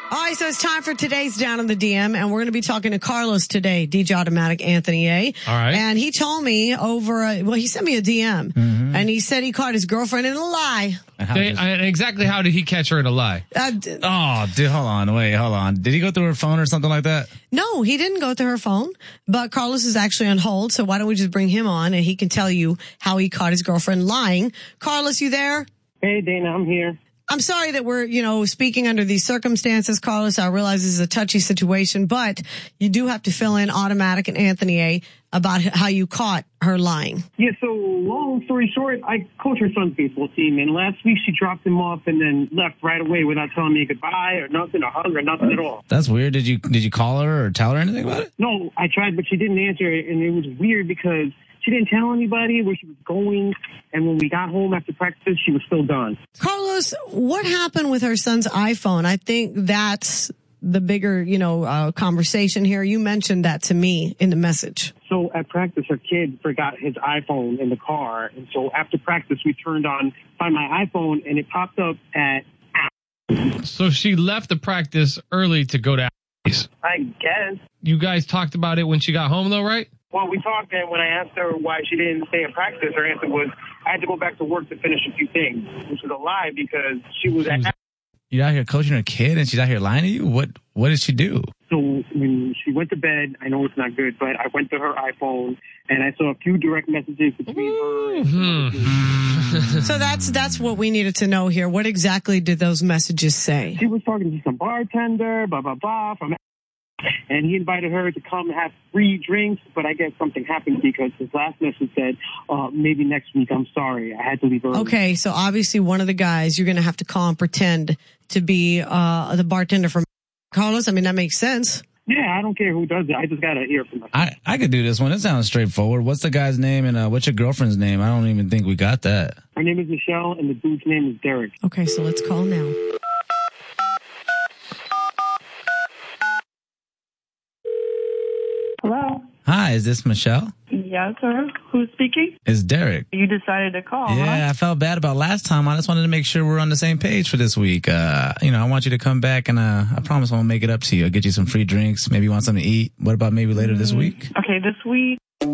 All right, so it's time for today's Down in the DM, and we're going to be talking to Carlos today, DJ Automatic Anthony A. All right. And he told me he sent me a DM, and he said he caught his girlfriend in a lie. Exactly how did he catch her in a lie? Dude, hold on. Did he go through her phone or something like that? No, he didn't go through her phone, but Carlos is actually on hold, so why don't we just bring him on, and he can tell you how he caught his girlfriend lying. Carlos, you there? Hey, Dana, I'm here. I'm sorry that we're, speaking under these circumstances, Carlos. I realize this is a touchy situation, but you do have to fill in Automatic and Anthony A. about how you caught her lying. Yeah, so long story short, I coach her son's baseball team, and last week she dropped him off and then left right away without telling me goodbye or nothing, or hug or nothing at all. That's weird. Did you call her or tell her anything about it? No, I tried, but she didn't answer, and it was weird because she didn't tell anybody where she was going, and when we got home after practice, she was still gone. Carlos, what happened with her son's iPhone? I think that's the bigger, conversation here. You mentioned that to me in the message. So at practice, her kid forgot his iPhone in the car, and so after practice, we turned on Find My iPhone, and it popped up at Applebee's. So she left the practice early to go to Applebee's. I guess. You guys talked about it when she got home, though, right? Well, we talked, and when I asked her why she didn't stay in practice, her answer was, I had to go back to work to finish a few things, which was a lie because she was at... You're out here coaching her kid, and she's out here lying to you? What did she do? So when she went to bed, I know it's not good, but I went to her iPhone, and I saw a few direct messages between her and So that's what we needed to know here. What exactly did those messages say? She was talking to some bartender, blah, blah, blah, and he invited her to come and have free drinks, but I guess something happened because his last message said, maybe next week, I'm sorry, I had to leave early. Okay, so obviously one of the guys you're going to have to call and pretend to be the bartender from Carlos. I mean, that makes sense. Yeah, I don't care who does it. I just got to hear from myself. I could do this one. It sounds straightforward. What's the guy's name and what's your girlfriend's name? I don't even think we got that. Her name is Michelle, and the dude's name is Derek. Okay, so let's call now. Hello. Hi, is this Michelle? Yes, sir. Who's speaking? It's Derek. You decided to call, Yeah, huh? I felt bad about last time. I just wanted to make sure we're on the same page for this week. I want you to come back, and I promise I'll make it up to you. I'll get you some free drinks. Maybe you want something to eat. What about maybe later this week? Okay, this week.